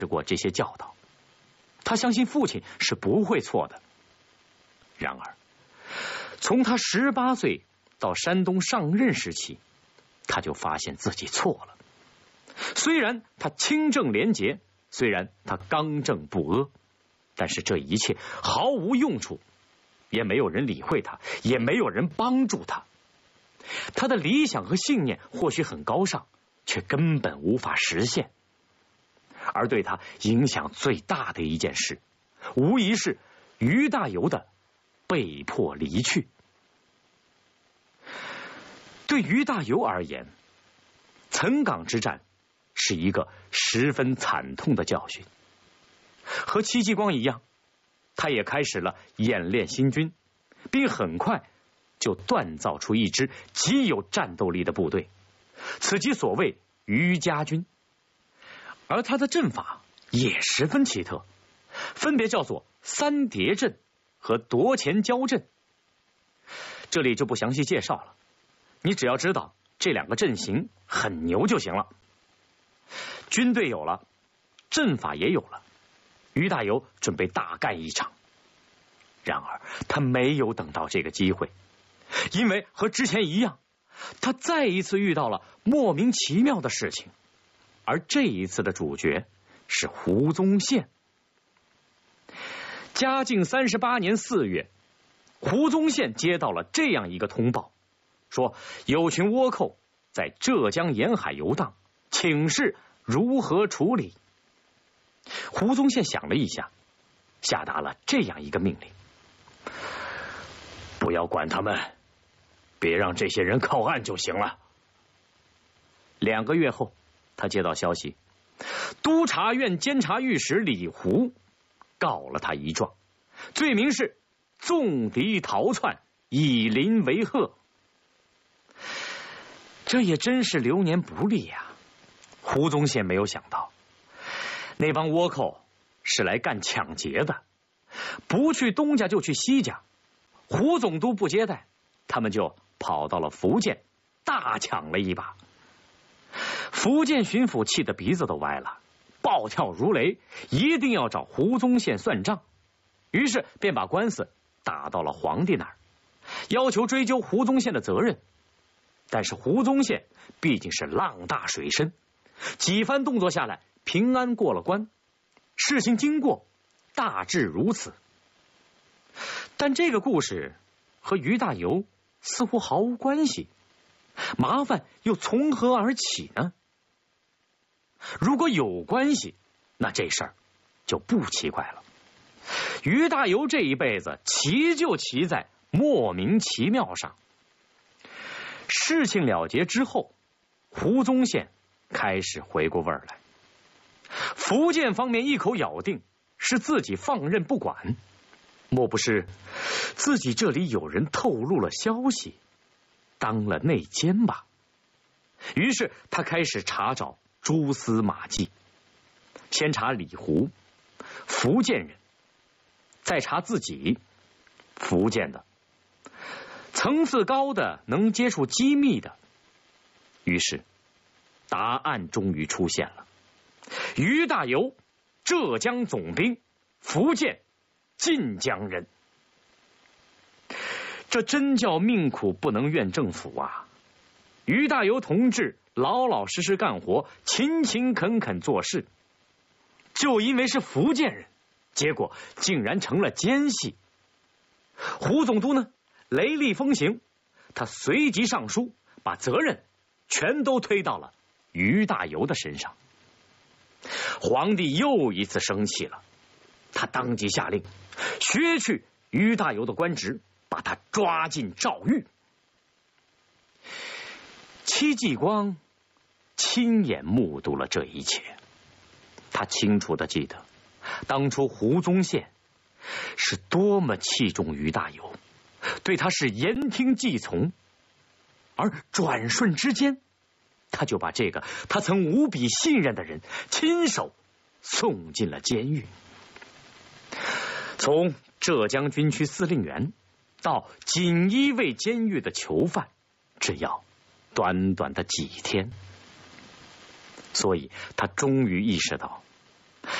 过这些教导，他相信父亲是不会错的。然而，从他18岁到山东上任时期，他就发现自己错了。虽然他清正廉洁，虽然他刚正不阿，但是这一切毫无用处，也没有人理会他，也没有人帮助他。他的理想和信念或许很高尚，却根本无法实现。而对他影响最大的一件事，无疑是于大猷的被迫离去。对于大猷而言，岑岗之战是一个十分惨痛的教训。和戚继光一样，他也开始了演练新军，并很快就锻造出一支极有战斗力的部队，此即所谓于家军。而他的阵法也十分奇特，分别叫做三叠阵和夺前交阵。这里就不详细介绍了，你只要知道这两个阵型很牛就行了。军队有了，阵法也有了，于大猷准备大干一场。然而他没有等到这个机会，因为和之前一样，他再一次遇到了莫名其妙的事情。而这一次的主角是胡宗宪。嘉靖38年4月，胡宗宪接到了这样一个通报，说有群倭寇在浙江沿海游荡，请示如何处理。胡宗宪想了一下，下达了这样一个命令：不要管他们，别让这些人靠岸就行了。2个月后，他接到消息，督察院监察御史李胡告了他一状，罪名是纵敌逃窜，以邻为壑。这也真是流年不利呀。胡宗宪没有想到，那帮倭寇是来干抢劫的，不去东家就去西家，胡总督不接待，他们就跑到了福建，大抢了一把。福建巡抚气得鼻子都歪了，暴跳如雷，一定要找胡宗宪算账。于是便把官司打到了皇帝那儿，要求追究胡宗宪的责任。但是胡宗宪毕竟是浪大水深，几番动作下来，平安过了关。事情经过大致如此。但这个故事和于大猷似乎毫无关系，麻烦又从何而起呢？如果有关系，那这事儿就不奇怪了。于大猷这一辈子奇就奇在莫名其妙上。事情了结之后，胡宗宪开始回过味儿来。福建方面一口咬定是自己放任不管，莫不是自己这里有人透露了消息，当了内奸吧？于是他开始查找蛛丝马迹，先查李胡，福建人，再查自己，福建的，层次高的，能接触机密的。于是答案终于出现了：于大猷，浙江总兵，福建晋江人。这真叫命苦不能怨政府啊！于大猷同志老老实实干活，勤勤恳恳做事，就因为是福建人，结果竟然成了奸细。胡总督呢，雷厉风行，他随即上书，把责任全都推到了于大猷的身上。皇帝又一次生气了，他当即下令削去于大猷的官职，把他抓进诏狱。戚继光亲眼目睹了这一切，他清楚地记得当初胡宗宪是多么器重于大猷，对他是言听计从，而转瞬之间，他就把这个他曾无比信任的人亲手送进了监狱。从浙江军区司令员到锦衣卫监狱的囚犯，只要短短的几天。所以他终于意识到，